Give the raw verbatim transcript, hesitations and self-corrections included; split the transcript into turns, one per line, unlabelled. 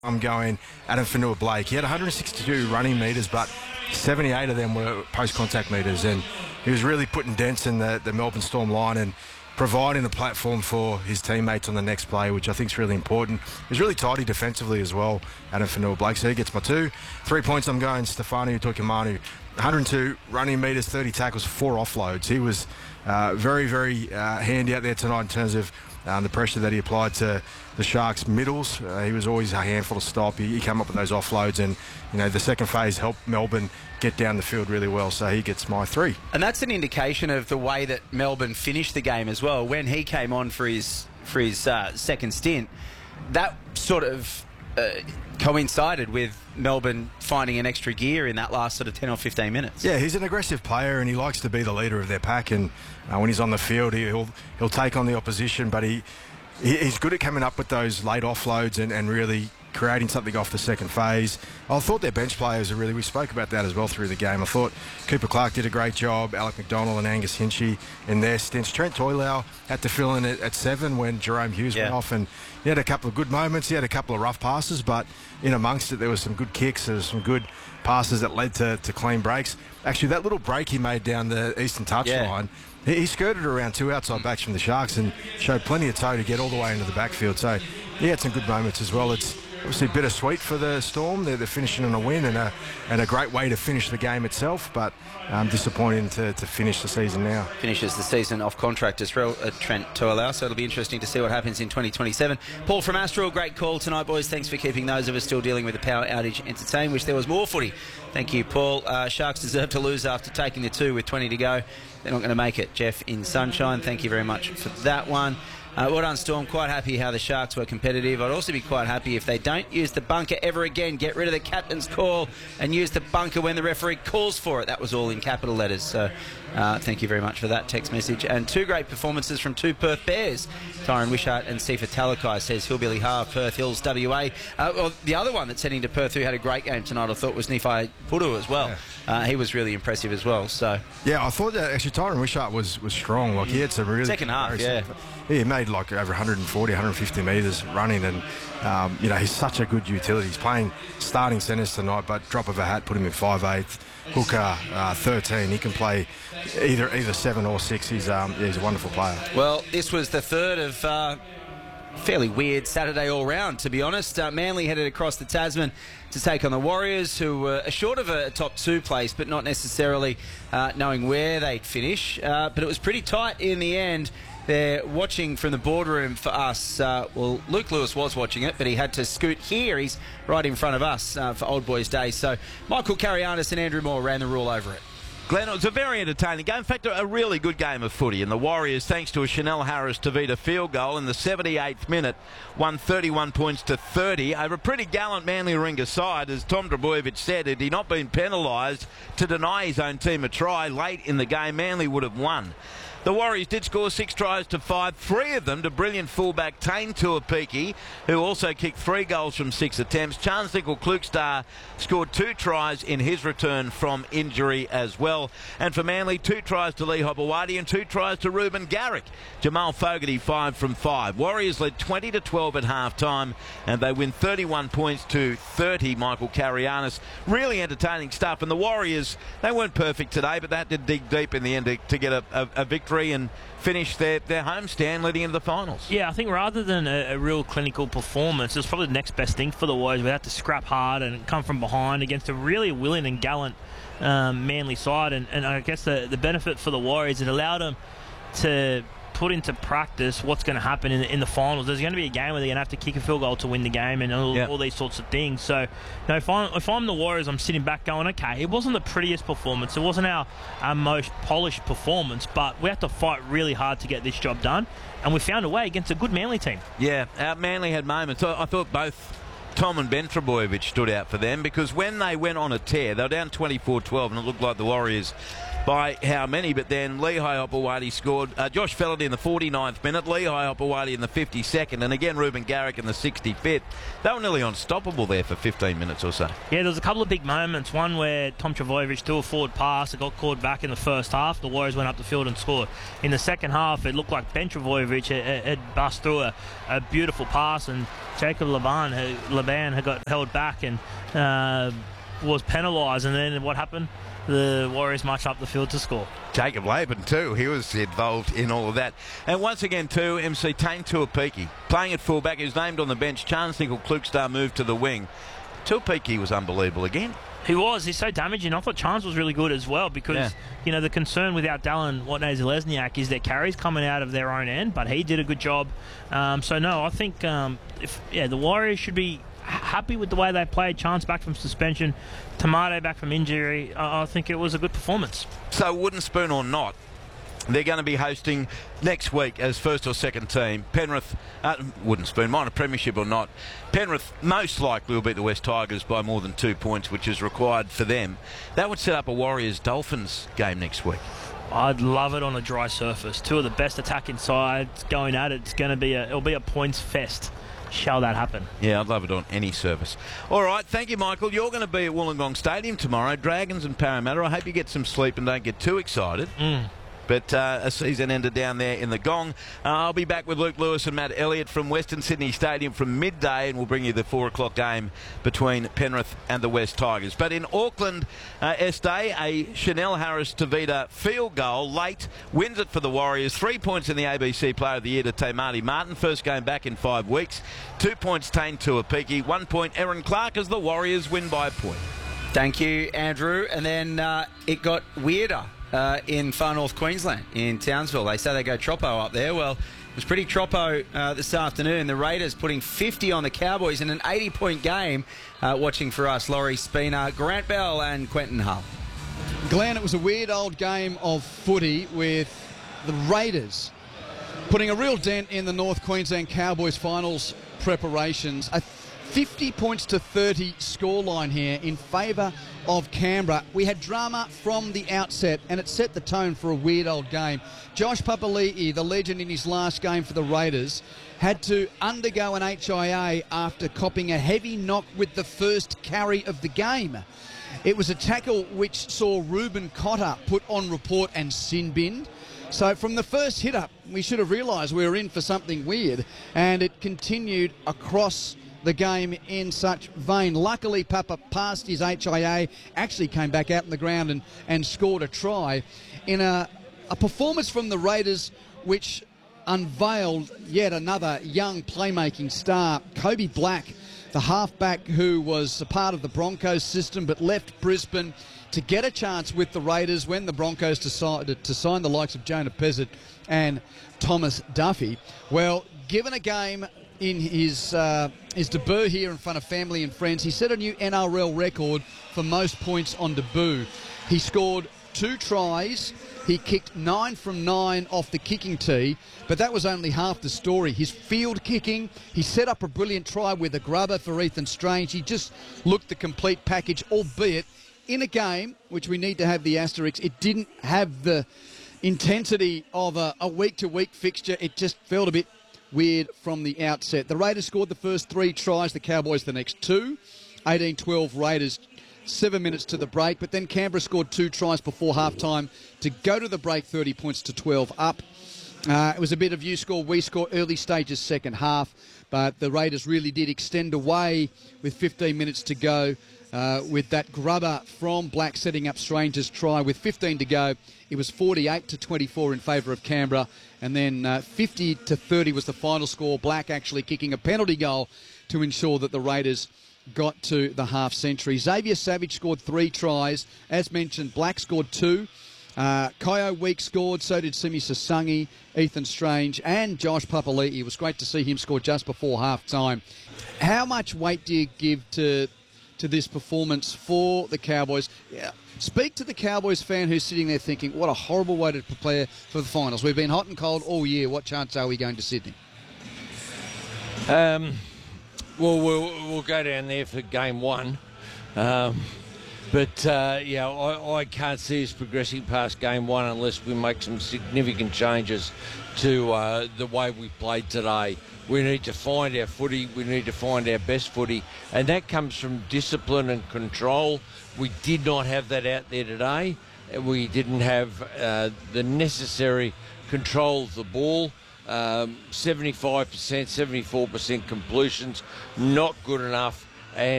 I'm going Adam Fonua-Blake. He had one hundred sixty-two running metres, but seventy-eight of them were post-contact metres, and he was really putting dents in the, the Melbourne Storm line and providing a platform for his teammates on the next play, which I think is really important. He's really tidy defensively as well, Adam Fonua-Blake, so he gets my two. Three points, I'm going Stefano Utoikamanu. one hundred two running metres, thirty tackles, four offloads. He was uh, very, very uh, handy out there tonight in terms of Um, the pressure that he applied to the Sharks' middles. Uh, he was always a handful to stop. He, he came up with those offloads, and you know the second phase helped Melbourne get down the field really well. So he gets my three.
And that's an indication of the way that Melbourne finished the game as well. When he came on for his for his uh, second stint, that sort of uh, coincided with Melbourne finding an extra gear in that last sort of ten or fifteen minutes.
Yeah, he's an aggressive player, and he likes to be the leader of their pack. And uh, when he's on the field, he'll he'll take on the opposition, but he, he he's good at coming up with those late offloads and, and really creating something off the second phase. I thought their bench players are really, we spoke about that as well through the game. I thought Cooper Clark did a great job, Alec McDonald and Angus Hinchy in their stints. Trent Toilau had to fill in at, at seven when Jerome Hughes yeah. went off, and he had a couple of good moments. He had a couple of rough passes, but in amongst it there was some good kicks, there was some good passes that led to, to clean breaks. Actually, that little break he made down the eastern touchline, yeah. he, he skirted around two outside backs from the Sharks and showed plenty of toe to get all the way into the backfield. So he had some good moments as well. It's obviously bittersweet for the Storm. They're, they're finishing on a win and a and a great way to finish the game itself, but um, disappointing to, to finish the season now.
Finishes the season off contract as well at Trent Toilau, so it'll be interesting to see what happens in twenty twenty-seven. Paul from Astral, great call tonight, boys. Thanks for keeping those of us still dealing with the power outage entertained. Wish there was more footy. Thank you, Paul. Uh, Sharks deserve to lose after taking the two with twenty to go. They're not going to make it. Jeff in Sunshine, thank you very much for that one. Uh, well done, Storm. Quite happy how the Sharks were competitive. I'd also be quite happy if they don't use the bunker ever again. Get rid of the captain's call and use the bunker when the referee calls for it. That was all in capital letters. So uh, thank you very much for that text message. And two great performances from two Perth Bears. Tyron Wishart and Sifa Talakai, says Hillbilly Harve, Perth Hills, W A. Uh, well, the other one that's heading to Perth who had a great game tonight, I thought, was Nifi Pudu as well. Yeah. Uh, he was really impressive as well. So
yeah, I thought that actually Tyron Wishart was, was strong. Like he had some really
second half, yeah.
He made like over one forty, one fifty metres running, and um, you know he's such a good utility. He's playing starting centres tonight, but drop of a hat, put him in five eighth. Hooker, uh, thirteen. He can play either either seven or six. He's um, yeah, he's a wonderful player.
Well, this was the third of uh, fairly weird Saturday all round, to be honest. Uh, Manly headed across the Tasman to take on the Warriors, who were short of a top two place, but not necessarily uh, knowing where they'd finish. Uh, but it was pretty tight in the end. They're watching from the boardroom for us. Uh, well, Luke Lewis was watching it, but he had to scoot here. He's right in front of us uh, for Old Boys Day. So Michael Carianis and Andrew Moore ran the rule over it.
Glenn, it was a very entertaining game. In fact, a really good game of footy. And the Warriors, thanks to a Chanel Harris-Tavita field goal in the seventy-eighth minute, won thirty-one points to thirty over a pretty gallant Manly Warringah side. As Tom Drabojevic said, had he not been penalised to deny his own team a try late in the game, Manly would have won. The Warriors did score six tries to five, three of them to brilliant fullback Tane Tuapiki, who also kicked three goals from six attempts. Charles Nickel Klukstar scored two tries in his return from injury as well. And for Manly, two tries to Lee Hopewadi and two tries to Ruben Garrick. Jamal Fogarty, five from five. Warriors led twenty to twelve at half-time, and they win thirty-one points to thirty, Michael Carianis. Really entertaining stuff. And the Warriors, they weren't perfect today, but that did dig deep in the end to, to get a, a, a victory and finish their, their homestand leading into the finals.
Yeah, I think rather than a, a real clinical performance, it was probably the next best thing for the Warriors. We had to scrap hard and come from behind against a really willing and gallant um, Manly side. And, and I guess the, the benefit for the Warriors, it allowed them to put into practice what's going to happen in the, in the finals. There's going to be a game where they're going to have to kick a field goal to win the game and all, yep. all these sorts of things. So, you know, if, I'm, if I'm the Warriors, I'm sitting back going, okay, it wasn't the prettiest performance. It wasn't our, our most polished performance, but we have to fight really hard to get this job done. And we found a way against a good Manly team.
Yeah, our Manly had moments. I thought both Tom and Ben Trebojevic stood out for them, because when they went on a tear, they were down twenty-four twelve, and it looked like the Warriors by how many, but then Lehigh Opawati scored. Uh, Josh Fellerty in the forty-ninth minute, Lehigh Opawati in the fifty-second, and again Ruben Garrick in the sixty-fifth. They were nearly unstoppable there for fifteen minutes or so. Yeah,
there was a couple of big moments. One where Tom Trbojevic threw a forward pass, it got called back in the first half. The Warriors went up the field and scored. In the second half, it looked like Ben Trbojevic had, had bust through a, a beautiful pass, and Jacob Laban, Laban had got held back and uh, was penalised. And then what happened? The Warriors marched up the field to score.
Jacob Laban too, he was involved in all of that. And once again too, M C Tane Tuapiki playing at fullback. He was named on the bench. Chance Nickel-Klukstar moved to the wing. Tuapiki was unbelievable again.
He was. He's so damaging. I thought Chance was really good as well because, yeah. you know, the concern without Dallin Watney-Zelezniak is their carries coming out of their own end, but he did a good job. Um, so, no, I think, um, if yeah, the Warriors should be happy with the way they played. Chance back from suspension, Tamade back from injury. I, I think it was a good performance.
So, wooden spoon or not, they're going to be hosting next week as first or second team. Penrith, uh, wooden spoon, minor premiership or not, Penrith most likely will beat the West Tigers by more than two points, which is required for them. That would set up a Warriors-Dolphins game next week.
I'd love it on a dry surface. Two of the best attacking sides going at it. It's going to be a, it'll be a points fest. Shall that happen?
Yeah, I'd love it on any surface. All right, thank you, Michael. You're going to be at Wollongong Stadium tomorrow, Dragons and Parramatta. I hope you get some sleep and don't get too excited.
Mm.
But uh, a season ender down there in the Gong. Uh, I'll be back with Luke Lewis and Matt Elliott from Western Sydney Stadium from midday, and we'll bring you the four o'clock game between Penrith and the West Tigers. But in Auckland, uh, Este, a Chanel Harris-Tavita field goal late wins it for the Warriors. Three points in the A B C Player of the Year to Tamati Martin. First game back in five weeks. Two points Tane Tuapiki. One point Aaron Clark as the Warriors win by a point.
Thank you, Andrew. And then uh, it got weirder. Uh, in far north Queensland, in Townsville. They say they go Troppo up there. Well, it was pretty Troppo uh, this afternoon. The Raiders putting fifty on the Cowboys in an eighty-point game. Uh, watching for us, Laurie Spina, Grant Bell and Quentin Hull.
Glenn, it was a weird old game of footy with the Raiders putting a real dent in the North Queensland Cowboys finals preparations. A fifty points to thirty scoreline here in favour of Canberra. We had drama from the outset, and it set the tone for a weird old game. Josh Papali'i, the legend in his last game for the Raiders, had to undergo an H I A after copping a heavy knock with the first carry of the game. It was a tackle which saw Ruben Cotter put on report and sin binned. So from the first hit up, we should have realised we were in for something weird, and it continued across the game in such vein. Luckily, Papa passed his H I A, actually came back out in the ground and, and scored a try in a, a performance from the Raiders which unveiled yet another young playmaking star. Kobe Black, the halfback who was a part of the Broncos system but left Brisbane to get a chance with the Raiders when the Broncos decided to sign the likes of Jonah Pezzett and Thomas Duffy. Well, given a game in his uh, his debut here in front of family and friends, he set a new N R L record for most points on debut. He scored two tries. He kicked nine from nine off the kicking tee, but that was only half the story. His field kicking, he set up a brilliant try with a grubber for Ethan Strange. He just looked the complete package, albeit in a game, which we need to have the asterisks, it didn't have the intensity of a, a week-to-week fixture. It just felt a bit weird from the outset. The Raiders scored the first three tries, the Cowboys the next two. eighteen twelve Raiders, seven minutes to the break, but then Canberra scored two tries before halftime to go to the break, thirty points to twelve up. Uh, it was a bit of you score, we score, early stages second half, but the Raiders really did extend away with fifteen minutes to go. Uh, with that grubber from Black setting up Strange's try with fifteen to go. It was forty-eight to twenty-four in favour of Canberra, and then uh, fifty to thirty was the final score. Black actually kicking a penalty goal to ensure that the Raiders got to the half century. Xavier Savage scored three tries. As mentioned, Black scored two. Uh, Kyo Week scored, so did Simi Sasangi, Ethan Strange, and Josh Papali'i. It was great to see him score just before half time. How much weight do you give to to this performance for the Cowboys? Yeah. Speak to the Cowboys fan who's sitting there thinking, what a horrible way to prepare for the finals. We've been hot and cold all year. What chance are we going to Sydney?
Um, well, we'll we'll go down there for game one. Um, But, uh, yeah, I, I can't see us progressing past game one unless we make some significant changes to uh, the way we played today. We need to find our footy. We need to find our best footy. And that comes from discipline and control. We did not have that out there today. We didn't have uh, the necessary control of the ball. Um, seventy-five percent, seventy-four percent completions, not good enough. And